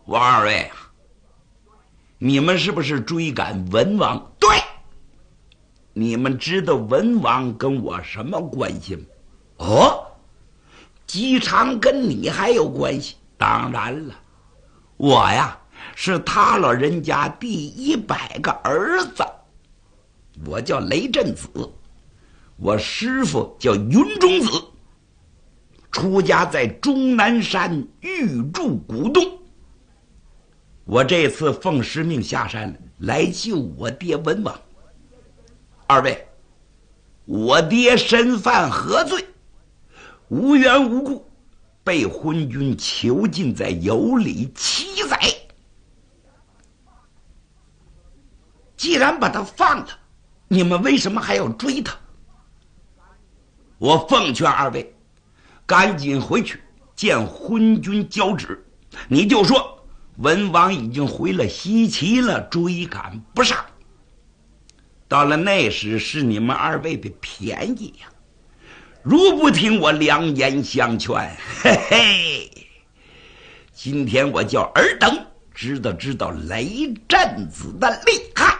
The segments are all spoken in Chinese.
我二位啊，你们是不是追赶文王？对。你们知道文王跟我什么关系吗？哦，姬昌跟你还有关系？当然了，我呀是他老人家第100个儿子，我叫雷震子，我师父叫云中子，出家在终南山玉柱古洞。我这次奉师命下山来救我爹文王。二位，我爹身犯何罪？无缘无故被昏君囚禁在羑里7载。既然把他放了，你们为什么还要追他？我奉劝二位赶紧回去见昏君交旨，你就说文王已经回了西岐了，追赶不上。到了那时是你们二位的便宜呀！如不听我良言相劝，嘿嘿，今天我叫尔等知道雷震子的厉害。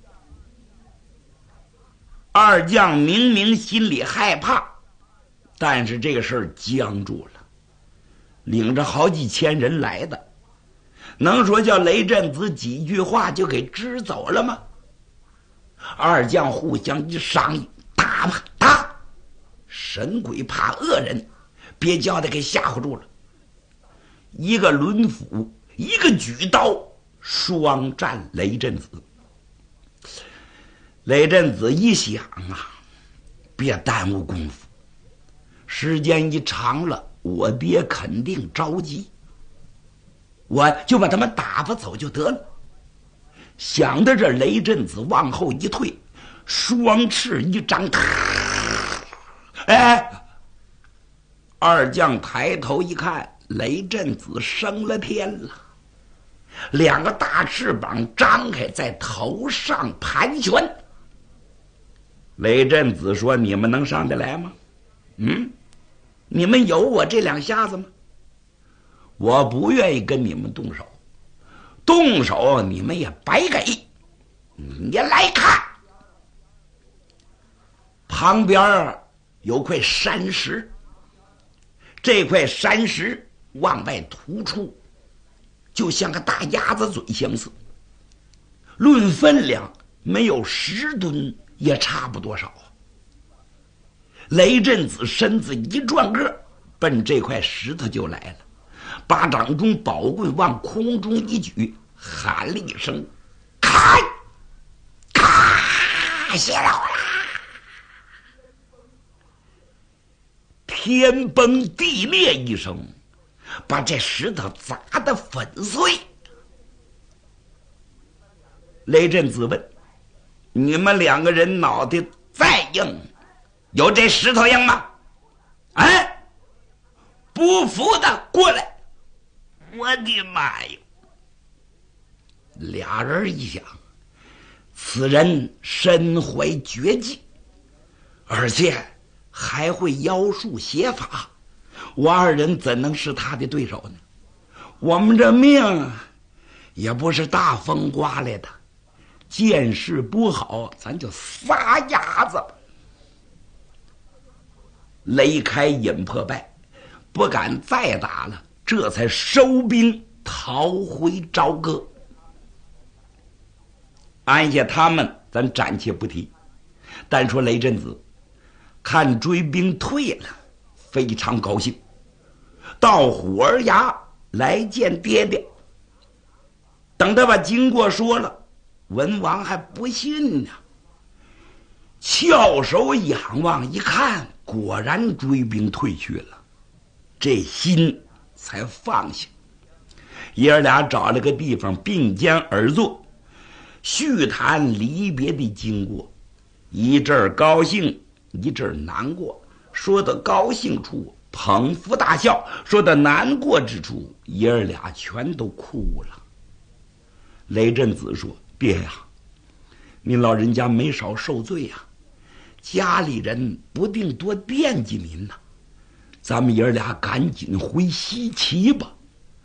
二将明明心里害怕，但是这个事儿僵住了，领着好几千人来的，能说叫雷震子几句话就给支走了吗？二将互相一商议，打吧打！神鬼怕恶人，别叫他给吓唬住了。一个抡斧，一个举刀，双战雷震子。雷震子一想啊，别耽误功夫，时间一长了，我爹肯定着急，我就把他们打发走就得了。想到这，雷震子往后一退，双翅一张，哎，二将抬头一看，雷震子升了天了，两个大翅膀张开在头上盘旋。雷震子说：“你们能上得来吗？你们有我这两下子吗？我不愿意跟你们动手，动手你们也白给。你来看，旁边有块山石，这块山石往外突出，就像个大鸭子嘴相似，论分量没有10吨也差不多少。雷震子身子一转个，奔这块石头就来了，巴掌中宝棍往空中一举，喊了一声：“砍！”咔，血了啦！天崩地裂一声，把这石头砸得粉碎。雷震子问：“你们两个人脑袋再硬，有这石头硬吗？”哎，不服的过来！我的妈呀！俩人一想，此人身怀绝技，而且还会妖术邪法，我二人怎能是他的对手呢？我们这命也不是大风刮来的，见势不好，咱就撒丫子。雷开引破败，不敢再打了，这才收兵逃回朝歌。按下他们咱暂且不提，单说雷震子看追兵退了，非常高兴，到虎儿崖来见爹爹。等他把经过说了，文王还不信呢，翘首仰望一看，果然追兵退去了，这心才放下。爷儿俩找了个地方并肩而坐，叙谈离别的经过，一阵儿高兴，一阵儿难过。说到高兴处捧腹大笑，说到难过之处，爷儿俩全都哭了。雷震子说：“爹呀，您老人家没少受罪呀，家里人不定多惦记您呐。咱们爷儿俩赶紧回西岐吧。”